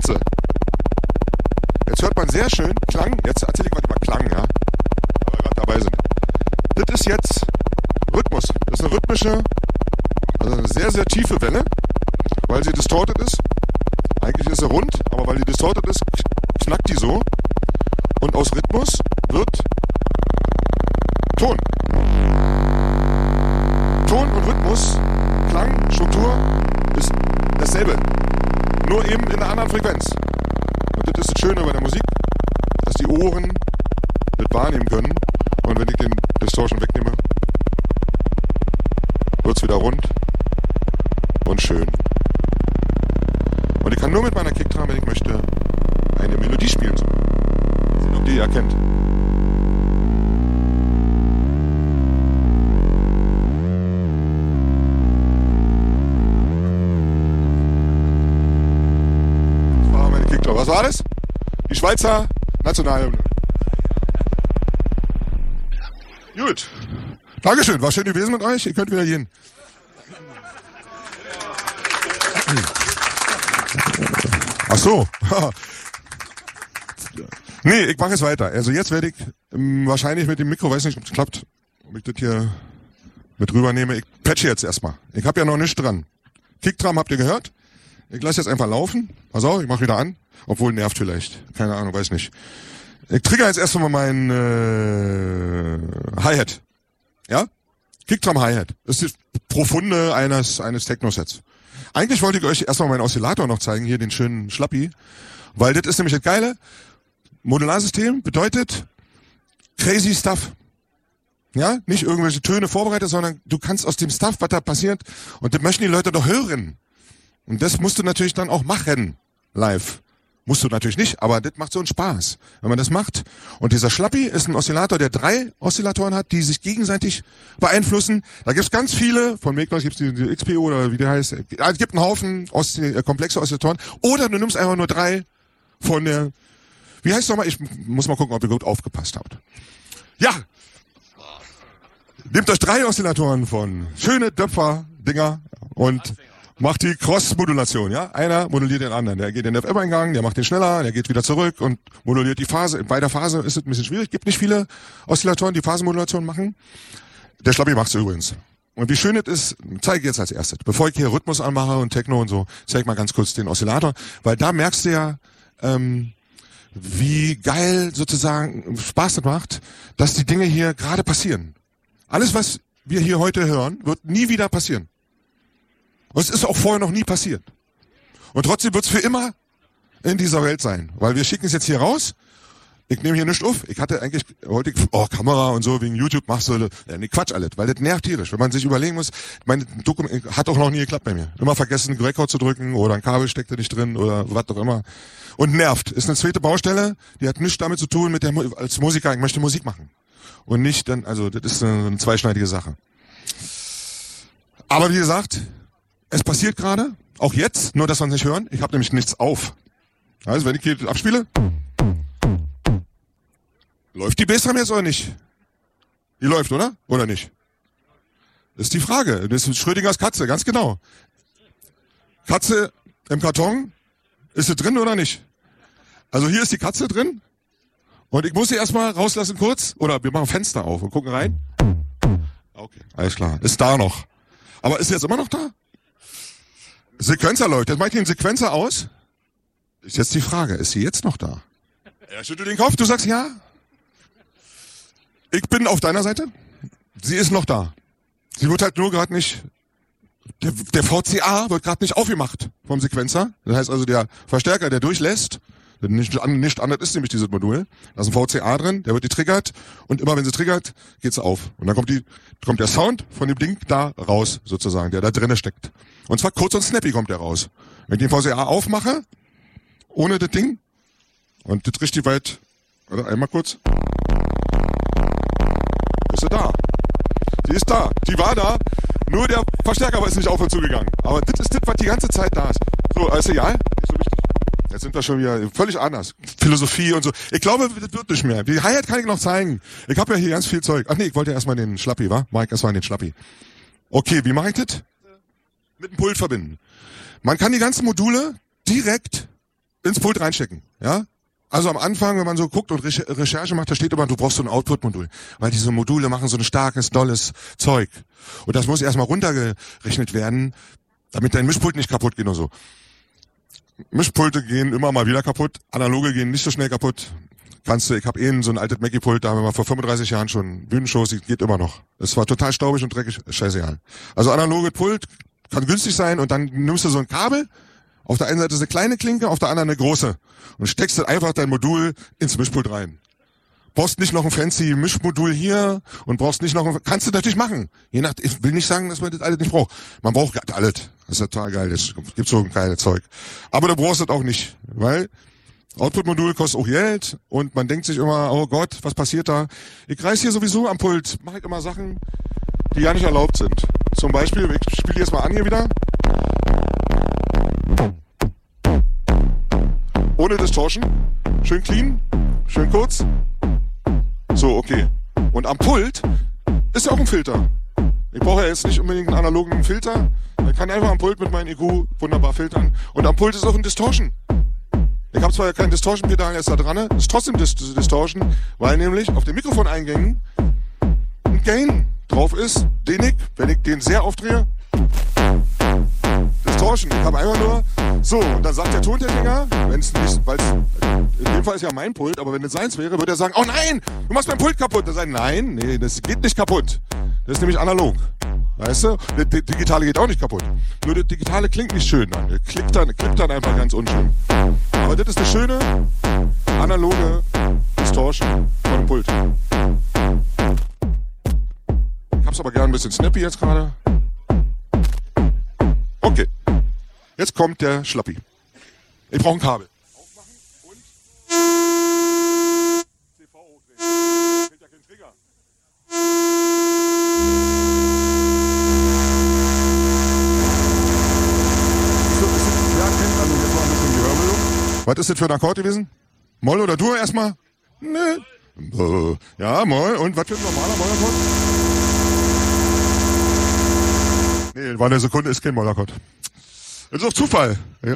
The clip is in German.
Spitze. Jetzt hört man sehr schön Klang. Jetzt erzähle ich mal über Klang, ja. Aber wir gerade dabei sind. Das ist jetzt Rhythmus. Das ist eine rhythmische, also eine sehr, sehr tiefe Welle, weil sie distorted ist. Eigentlich ist sie rund, aber weil die distorted ist, knackt die so. Und aus Rhythmus wird Ton. Ton und Rhythmus, Klang, Struktur ist dasselbe. Nur eben in einer anderen Frequenz. Und das ist das Schöne bei der Musik, dass die Ohren das wahrnehmen können. Und wenn ich den Distortion wegnehme, wird es wieder rund und schön. Und ich kann nur mit meiner Kickdrum, wenn ich möchte, eine Melodie spielen. Ob die ihr erkennt. Das war meine Kickdrum. Was war das? Die Schweizer Nationalhymne. Gut. Dankeschön. War schön gewesen mit euch. Ihr könnt wieder gehen. Ach so. Nee, ich mache jetzt weiter. Also jetzt werde ich wahrscheinlich mit dem Mikro, weiß nicht, ob es klappt, ob ich das hier mit rübernehme. Ich patche jetzt erstmal. Ich habe ja noch nichts dran. Kickdrum habt ihr gehört? Ich lasse jetzt einfach laufen. Pass auf, ich mache wieder an. Obwohl nervt vielleicht. Keine Ahnung, weiß nicht. Ich trigger jetzt erstmal meinen Hi-Hat. Ja? Kickdrum Hi-Hat. Das ist die Profunde eines Techno-Sets. Eigentlich wollte ich euch erstmal meinen Oszillator noch zeigen, hier den schönen Schlappi. Weil das ist nämlich das Geile. Modularsystem bedeutet crazy stuff. Ja, nicht irgendwelche Töne vorbereitet, sondern du kannst aus dem Stuff, was da passiert, und das möchten die Leute doch hören. Und das musst du natürlich dann auch machen, live. Musst du natürlich nicht, aber das macht so einen Spaß, wenn man das macht. Und dieser Schlappi ist ein Oszillator, der 3 Oszillatoren hat, die sich gegenseitig beeinflussen. Da gibt's ganz viele, von Megnos gibt's die XPO oder wie der heißt. Es gibt einen Haufen komplexe Oszillatoren. Oder du nimmst einfach nur 3 von der, wie heißt es nochmal? Ich muss mal gucken, ob ihr gut aufgepasst habt. Ja! Nehmt euch 3 Oszillatoren von schöne Döpfer-Dinger und macht die Cross-Modulation, ja? Einer moduliert den anderen. Der geht in den FM-Eingang, der macht den schneller, der geht wieder zurück und moduliert die Phase. Bei der Phase ist es ein bisschen schwierig. Gibt nicht viele Oszillatoren, die Phasenmodulation machen. Der Schlappi macht's übrigens. Und wie schön es ist, zeige ich jetzt als erstes. Bevor ich hier Rhythmus anmache und Techno und so, zeige ich mal ganz kurz den Oszillator. Weil da merkst du ja, wie geil sozusagen Spaß das macht, dass die Dinge hier gerade passieren. Alles, was wir hier heute hören, wird nie wieder passieren. Und es ist auch vorher noch nie passiert. Und trotzdem wird es für immer in dieser Welt sein. Weil wir schicken es jetzt hier raus. Ich nehme hier nichts auf. Ich hatte eigentlich, wollte ich, Kamera und so, wegen YouTube machst du, nee, Quatsch alles. Weil das nervt tierisch. Wenn man sich überlegen muss, meine Dokument hat auch noch nie geklappt bei mir. Immer vergessen, Record zu drücken oder ein Kabel steckte nicht drin oder was auch immer. Und nervt. Ist eine zweite Baustelle, die hat nichts damit zu tun mit der, als Musiker, ich möchte Musik machen. Und nicht dann, also das ist eine zweischneidige Sache. Aber wie gesagt, es passiert gerade, auch jetzt, nur dass wir es nicht hören. Ich habe nämlich nichts auf. Also wenn ich hier abspiele, läuft die Bassdrum jetzt oder nicht? Die läuft, oder? Oder nicht? Das ist die Frage. Das ist Schrödingers Katze, ganz genau. Katze im Karton, ist sie drin oder nicht? Also hier ist die Katze drin. Und ich muss sie erstmal rauslassen kurz. Oder wir machen Fenster auf und gucken rein. Okay, alles klar. Ist da noch. Aber ist sie jetzt immer noch da? Sequenzer läuft. Jetzt mach ich den Sequenzer aus. Ist jetzt die Frage, ist sie jetzt noch da? Er schüttelt den Kopf, du sagst ja. Ich bin auf deiner Seite. Sie ist noch da. Sie wird halt nur gerade nicht, der VCA wird gerade nicht aufgemacht vom Sequenzer. Das heißt also der Verstärker, der durchlässt, nicht anders ist nämlich dieses Modul. Da ist ein VCA drin, der wird getriggert und immer wenn sie triggert, geht's auf. Und dann kommt der Sound von dem Ding da raus, sozusagen, der da drinnen steckt. Und zwar kurz und snappy kommt der raus. Wenn ich den VCA aufmache, ohne das Ding, und das richtig weit, oder einmal kurz, ist sie da. Sie ist da. Die war da. Nur der Verstärker ist nicht auf und zugegangen. Aber das ist das, was die ganze Zeit da ist. So, ist egal. Nicht so wichtig. Jetzt sind wir schon wieder völlig anders. Philosophie und so. Ich glaube, das wird nicht mehr. Die Hi-Hat kann ich noch zeigen. Ich habe ja hier ganz viel Zeug. Ach nee, ich wollte erstmal den Schlappi, wa? Mach ich erstmal den Schlappi. Okay, wie mache ich das? Mit dem Pult verbinden. Man kann die ganzen Module direkt ins Pult reinstecken, ja? Also am Anfang, wenn man so guckt und Recherche macht, da steht immer, du brauchst so ein Output-Modul. Weil diese Module machen so ein starkes, dolles Zeug. Und das muss erstmal runtergerechnet werden, damit dein Mischpult nicht kaputt geht und so. Mischpulte gehen immer mal wieder kaputt, analoge gehen nicht so schnell kaputt. Ich habe so ein altes Mackie-Pult, da haben wir mal vor 35 Jahren schon Bühnenshows, die geht immer noch. Es war total staubig und dreckig, scheißegal. Also analoge Pult kann günstig sein und dann nimmst du so ein Kabel, auf der einen Seite ist eine kleine Klinke, auf der anderen eine große und steckst dann einfach dein Modul ins Mischpult rein. Brauchst nicht noch ein fancy Mischmodul hier und brauchst nicht noch kannst du natürlich machen. Ich will nicht sagen, dass man das alles nicht braucht. Man braucht alles. Das ist total geil. Es gibt so ein geiles Zeug. Aber du brauchst das auch nicht, weil Output-Modul kostet auch Geld und man denkt sich immer, oh Gott, was passiert da? Ich reiß hier sowieso am Pult, mache ich immer Sachen, die ja nicht erlaubt sind. Zum Beispiel, ich spiele jetzt mal an hier wieder. Ohne Distortion. Schön clean, schön kurz. So, okay. Und am Pult ist ja auch ein Filter. Ich brauche ja jetzt nicht unbedingt einen analogen Filter. Ich kann einfach am Pult mit meinem EQ wunderbar filtern. Und am Pult ist auch ein Distortion. Ich habe zwar kein Distortion-Pedal jetzt da dran, ist trotzdem Distortion, weil nämlich auf den Mikrofoneingängen ein Gain drauf ist, den ich, wenn ich den sehr aufdrehe, Distortion. Ich habe einfach nur so, und dann sagt der Tontechniker, wenn es nicht, weil in dem Fall ist ja mein Pult, aber wenn es seins wäre, würde er sagen, oh nein, du machst mein Pult kaputt. Er sagt, nein, nee, das geht nicht kaputt. Das ist nämlich analog. Weißt du? Das Digitale geht auch nicht kaputt. Nur das Digitale klingt nicht schön dann. Klippt dann einfach ganz unschön. Aber das ist eine schöne, analoge Distortion von dem Pult. Ich hab's aber gern ein bisschen snappy jetzt gerade. Okay. Jetzt kommt der Schlappi. Ich brauche ein Kabel. Aufmachen und TV hochdrehen. Da fehlt ja kein Trigger. Also jetzt mal ein bisschen die Hörbildung. Was ist das für ein Akkord gewesen? Moll oder Dur erstmal? Nö. Ja, Moll. Und was für ein normaler Mollakkord? Nee, war eine Sekunde, ist kein Mollakkord. Das ist doch Zufall. Ja.